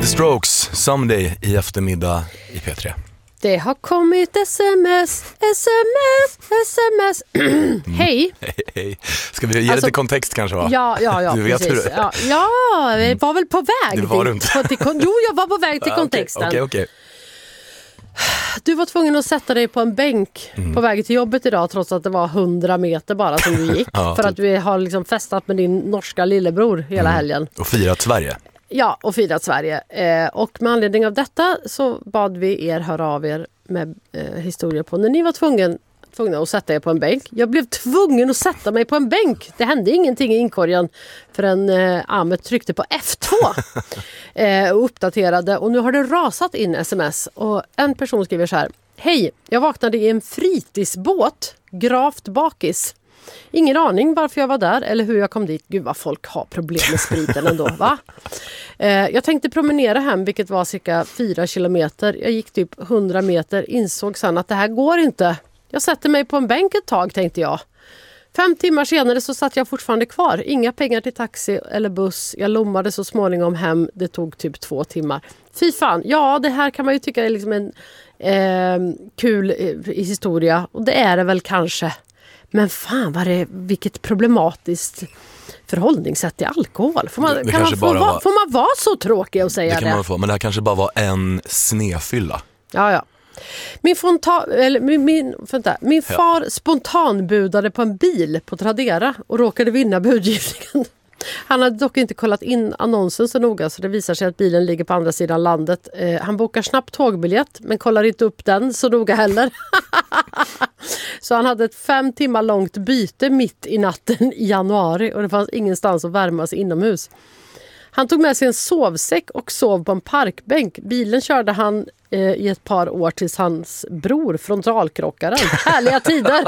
The Strokes, Someday i eftermiddag i P3. Det har kommit sms. Hej. Hej. Ska vi ge lite kontext kanske, va? Ja, du vet precis. Ja, jag var väl på väg. Det var du inte. Jo, jag var på väg till kontexten. Okej. Du var tvungen att sätta dig på en bänk på väg till jobbet idag, trots att det var 100 meter bara som du gick. För att vi har liksom festat med din norska lillebror hela helgen. Och firat Sverige. Ja, och firat Sverige. Och med anledning av detta så bad vi er höra av er med historier på när ni var tvungna att sätta er på en bänk. Jag blev tvungen att sätta mig på en bänk. Det hände ingenting i inkorgen förrän Ahmed tryckte på F2 och uppdaterade. Och nu har det rasat in sms. Och en person skriver så här: hej, jag vaknade i en fritidsbåt, gravt bakis. Ingen aning varför jag var där eller hur jag kom dit. Gud vad folk har problem med spriten ändå, va? Jag tänkte promenera hem, vilket var cirka 4 kilometer. Jag gick typ 100 meter, insåg sen att det här går inte. Jag sätter mig på en bänk ett tag, tänkte jag. 5 timmar senare så satt jag fortfarande kvar. Inga pengar till taxi eller buss. Jag lommade så småningom hem. Det tog typ 2 timmar. Fy fan, ja, det här kan man ju tycka är liksom en kul historia. Och det är det väl kanske. Men fan, vilket problematiskt förhållningssätt till alkohol. Får man vara så tråkig och säga det? Det kan man få, men det här kanske bara var en snefylla. Ja. Min far spontanbudade på en bil på Tradera och råkade vinna budgivningen. Han hade dock inte kollat in annonsen så noga, så det visar sig att bilen ligger på andra sidan landet. Han bokar snabbt tågbiljett men kollar inte upp den så noga heller. Så han hade ett 5 timmar långt byte mitt i natten i januari och det fanns ingenstans att värma sig inomhus. Han tog med sig en sovsäck och sov på en parkbänk. Bilen körde han i ett par år tills hans bror frontalkrockade. Härliga tider!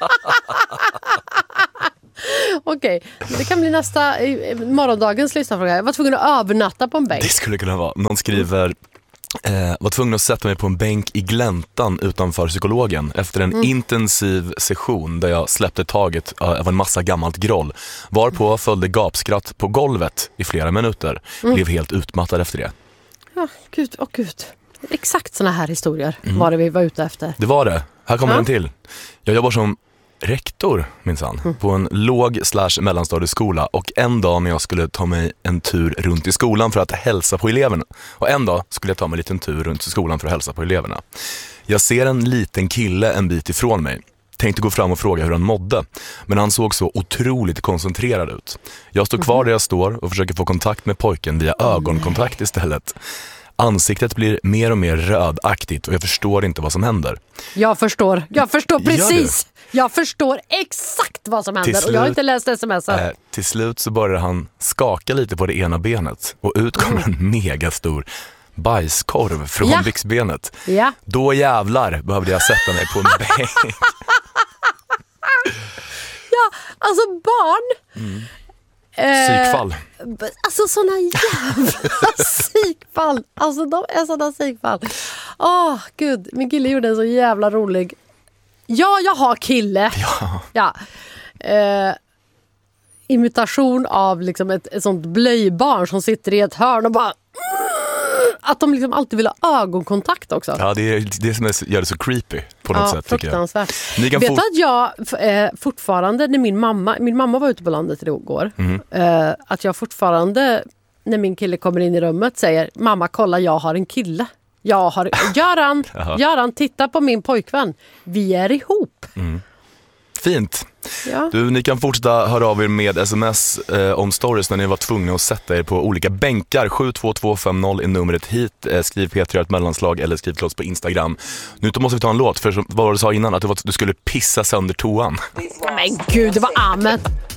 Okej, det kan bli nästa morgondagens lyssnarfråga. Jag var tvungen att övernatta på en bänk. Det skulle kunna vara. Någon skriver: var tvungen att sätta mig på en bänk i gläntan utanför psykologen efter en intensiv session där jag släppte taget av en massa gammalt groll. Varpå följde gapskratt på golvet i flera minuter. Blev helt utmattad efter det. Ja, gud. Exakt såna här historier var det vi var ute efter. Det var det. Här kommer en till. Jag jobbar som rektor minsann på en låg/mellanstadieskola och en dag när jag skulle ta mig en tur runt i skolan för att hälsa på eleverna och en dag skulle jag ta mig en liten tur runt i skolan för att hälsa på eleverna. Jag ser en liten kille en bit ifrån mig. Tänkte gå fram och fråga hur han mådde, men han såg så otroligt koncentrerad ut. Jag står kvar där jag står och försöker få kontakt med pojken via ögonkontakt istället. Ansiktet blir mer och mer rödaktigt och jag förstår inte vad som händer. Jag förstår precis. Jag förstår exakt vad som händer och jag har inte läst sms'en. Till slut så börjar han skaka lite på det ena benet och ut kommer en megastor bajskorv från byxbenet. Ja. Då jävlar behövde jag sätta mig på en bänk. Ja, alltså barn... Psykfall. Alltså såna jävla psykfall. Alltså de är såna psykfall. Gud, min kille gjorde en så jävla rolig. Ja, jag har kille. Ja. Imitation av liksom ett sånt blöjbarn som sitter i ett hörn och bara... Att de liksom alltid vill ha ögonkontakt också. Ja, det är det som gör det så creepy på något sätt, tycker jag. Vet du att jag fortfarande, när min mamma var ute på landet igår, att jag fortfarande, när min kille kommer in i rummet, säger: mamma, kolla, jag har en kille. Göran, titta på min pojkvän. Vi är ihop. Fint. Ja. Ni kan fortsätta höra av er med sms om stories när ni var tvungna att sätta er på olika bänkar. 72250 är numret hit. Skriv P3 ett mellanslag eller skriv till oss på Instagram. Nu måste vi ta en låt, för vad du sa innan, att du skulle pissa sönder toan. Men gud, det var Ahmed.